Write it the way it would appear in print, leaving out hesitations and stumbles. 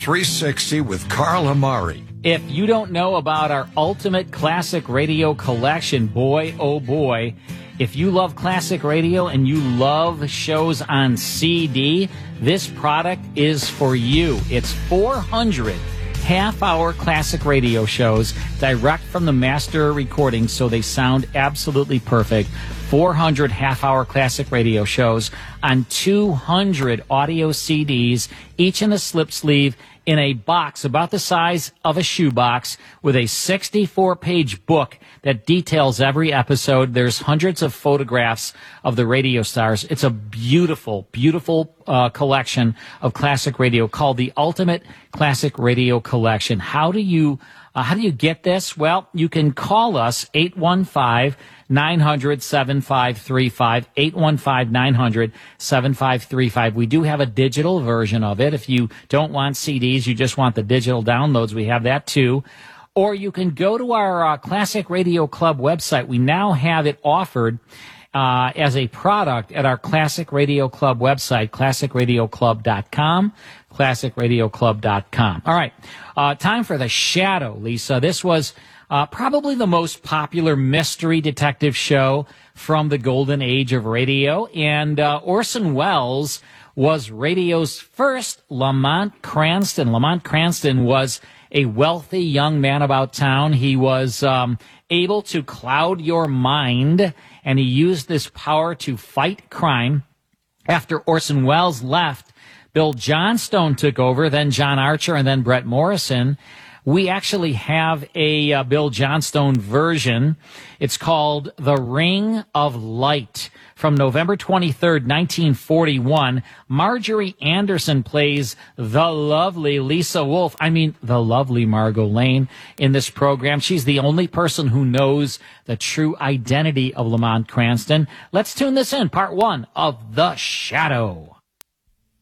360 with Carl Amari. If you don't know about our Ultimate Classic Radio Collection, boy, oh boy, if you love classic radio and you love shows on CD, this product is for you. It's 400 half-hour classic radio shows direct from the master recording, so they sound absolutely perfect. 400 half-hour classic radio shows on 200 audio CDs, each in a slip sleeve, in a box about the size of a shoebox with a 64-page book that details every episode. There's hundreds of photographs of the radio stars. It's a beautiful, beautiful collection of classic radio called the Ultimate Classic Radio Collection. How do you get this? Well, you can call us 815-900-7535, 815-900-7535. We do have a digital version of it. If you don't want CDs, you just want the digital downloads, we have that too. Or you can go to our Classic Radio Club website. We now have it offered as a product at our Classic Radio Club website, classicradioclub.com, classicradioclub.com. All right, time for The Shadow, Lisa. This was probably the most popular mystery detective show from the golden age of radio, and Orson Welles was radio's first Lamont Cranston. Lamont Cranston was a wealthy young man about town. He was able to cloud your mind, and he used this power to fight crime. After Orson Welles left, Bill Johnstone took over, then John Archer, and then Brett Morrison. We actually have a Bill Johnstone version. It's called The Ring of Light. From November 23rd, 1941, Marjorie Anderson plays the lovely Lisa Wolf. I mean, the lovely Margot Lane in this program. She's the only person who knows the true identity of Lamont Cranston. Let's tune this in, part one of The Shadow.